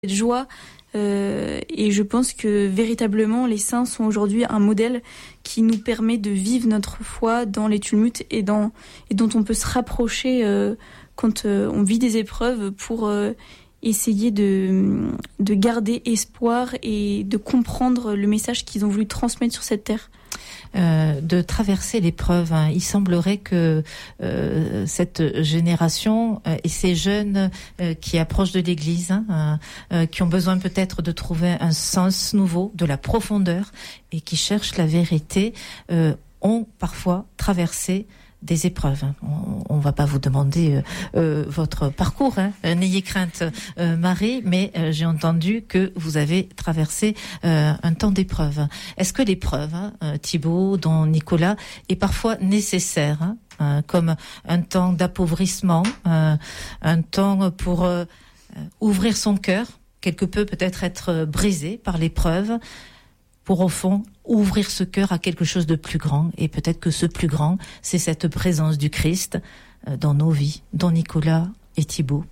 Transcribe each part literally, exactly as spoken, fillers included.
cette joie. Euh, et je pense que véritablement les saints sont aujourd'hui un modèle qui nous permet de vivre notre foi dans les tumultes et, dans, et dont on peut se rapprocher euh, quand euh, on vit des épreuves pour euh, essayer de, de garder espoir et de comprendre le message qu'ils ont voulu transmettre sur cette terre. Euh, de traverser l'épreuve. Hein. Il semblerait que euh, cette génération euh, et ces jeunes euh, qui approchent de l'Église, hein, euh, qui ont besoin peut-être de trouver un sens nouveau, de la profondeur, et qui cherchent la vérité, euh, ont parfois traversé des épreuves. On ne va pas vous demander euh, euh, votre parcours, hein. N'ayez crainte, euh, Marie, mais euh, j'ai entendu que vous avez traversé euh, un temps d'épreuve. Est-ce que l'épreuve, hein, Thibaut, dont Nicolas, est parfois nécessaire, hein, euh, comme un temps d'appauvrissement, euh, un temps pour euh, ouvrir son cœur, quelque peu peut-être être brisé par l'épreuve, pour au fond ouvrir ce cœur à quelque chose de plus grand, et peut-être que ce plus grand, c'est cette présence du Christ dans nos vies, dont Nicolas et Thibaut.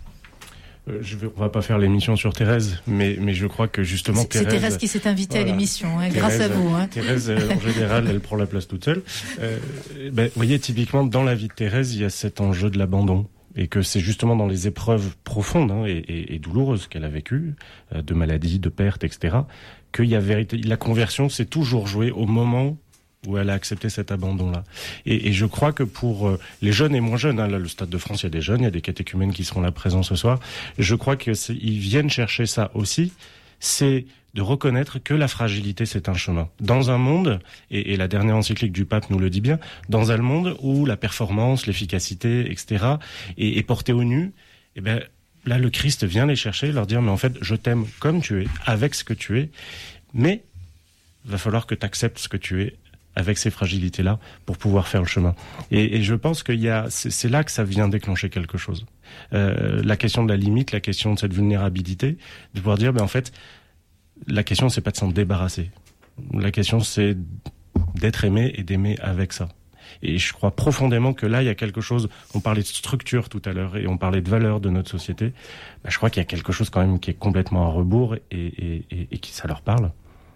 Euh, je vais, on va pas faire l'émission sur Thérèse, mais, mais je crois que justement c'est, Thérèse... C'est Thérèse qui s'est invitée voilà. à l'émission, hein, Thérèse, grâce à vous. Hein. Thérèse, en général, elle prend la place toute seule. Euh, ben, vous voyez, typiquement, dans la vie de Thérèse, il y a cet enjeu de l'abandon. Et que c'est justement dans les épreuves profondes hein, et, et, et douloureuses qu'elle a vécues, euh, de maladies, de pertes, et cetera, qu'il y a vérité. La conversion s'est toujours jouée au moment où elle a accepté cet abandon-là. Et, et je crois que pour euh, les jeunes et moins jeunes, hein, là, le Stade de France, il y a des jeunes, il y a des catéchumènes qui seront là présents ce soir. Je crois qu'ils viennent chercher ça aussi. C'est de reconnaître que la fragilité, c'est un chemin. Dans un monde, et, et la dernière encyclique du pape nous le dit bien, dans un monde où la performance, l'efficacité, et cetera, est, est portée au nu, eh ben, là, le Christ vient les chercher, leur dire, mais en fait, je t'aime comme tu es, avec ce que tu es, mais il va falloir que tu acceptes ce que tu es, avec ces fragilités-là, pour pouvoir faire le chemin. Et, et je pense qu'il y a, c'est, c'est là que ça vient déclencher quelque chose. Euh, la question de la limite, la question de cette vulnérabilité, de pouvoir dire, ben en fait, la question, c'est pas de s'en débarrasser. La question, c'est d'être aimé et d'aimer avec ça. Et je crois profondément que là, il y a quelque chose... On parlait de structure tout à l'heure et on parlait de valeur de notre société. Ben, je crois qu'il y a quelque chose quand même qui est complètement à rebours et, et, et, et qui ça leur parle.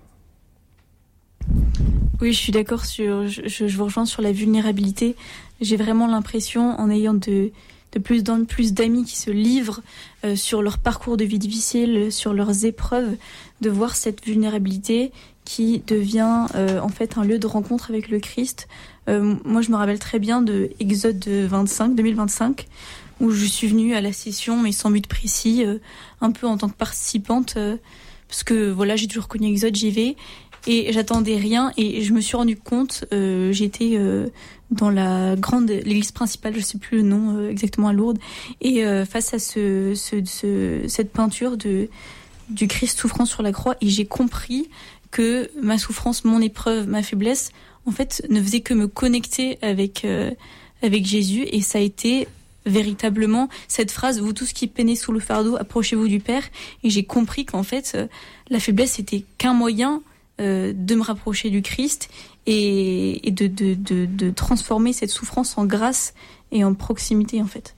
Oui, je suis d'accord sur... Je, je vous rejoins sur la vulnérabilité. J'ai vraiment l'impression, en ayant de... de plus en plus d'amis qui se livrent euh, sur leur parcours de vie difficile, sur leurs épreuves, de voir cette vulnérabilité qui devient euh, en fait un lieu de rencontre avec le Christ. Euh, moi, je me rappelle très bien de Exode vingt-cinq, deux mille vingt-cinq, où je suis venue à la session, mais sans but précis, euh, un peu en tant que participante, euh, parce que voilà, j'ai toujours connu Exode, j'y vais, et j'attendais rien, et je me suis rendu compte, euh, j'étais... Euh, dans la grande, l'église principale, je sais plus le nom euh, exactement à Lourdes, et euh, face à ce, ce, ce, cette peinture de, du Christ souffrant sur la croix, et j'ai compris que ma souffrance, mon épreuve, ma faiblesse, en fait, ne faisait que me connecter avec, euh, avec Jésus, et ça a été véritablement cette phrase, vous tous qui peinez sous le fardeau, approchez-vous du Père, et j'ai compris qu'en fait, euh, la faiblesse était qu'un moyen euh, de me rapprocher du Christ, et, et de, de, de, de transformer cette souffrance en grâce et en proximité, en fait.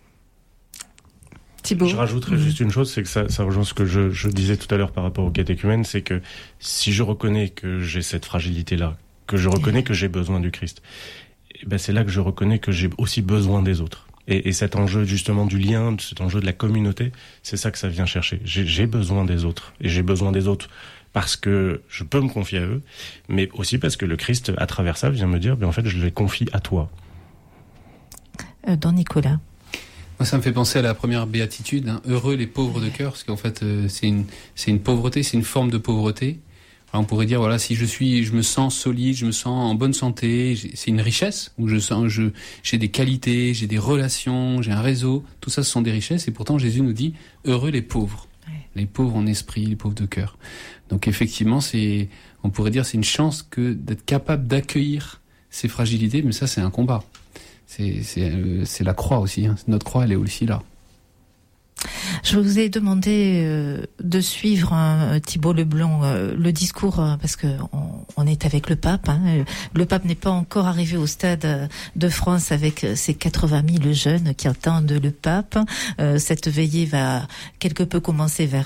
Thibaut. Je rajouterais mmh. juste une chose, c'est que ça, ça rejoint ce que je, je disais tout à l'heure par rapport aux catéchumènes, c'est que si je reconnais que j'ai cette fragilité-là, que je reconnais que j'ai besoin du Christ, eh ben c'est là que je reconnais que j'ai aussi besoin des autres. Et, et cet enjeu justement du lien, cet enjeu de la communauté, c'est ça que ça vient chercher. J'ai, j'ai besoin des autres, et j'ai besoin des autres parce que je peux me confier à eux, mais aussi parce que le Christ, à travers ça, vient me dire, ben en fait, je les confie à toi. Euh, dans Nicolas. Moi, ça me fait penser à la première béatitude, hein, heureux les pauvres de cœur, parce qu'en fait, euh, c'est une, c'est une pauvreté, c'est une forme de pauvreté. Alors, on pourrait dire, voilà, si je suis, je me sens solide, je me sens en bonne santé, c'est une richesse, où je sens, je, j'ai des qualités, j'ai des relations, j'ai un réseau, tout ça, ce sont des richesses, et pourtant, Jésus nous dit, heureux les pauvres. Les pauvres en esprit, les pauvres de cœur. Donc effectivement, c'est, on pourrait dire, c'est une chance que d'être capable d'accueillir ces fragilités, mais ça, c'est un combat. C'est, c'est, euh, c'est la croix aussi. Hein. Notre croix, elle est aussi là. Je vous ai demandé euh, de suivre hein, Thibault Leblanc, euh, le discours, euh, parce que on, on est avec le pape. Hein, le pape n'est pas encore arrivé au stade de France avec ses quatre-vingt mille jeunes qui attendent le pape. Euh, cette veillée va quelque peu commencer vers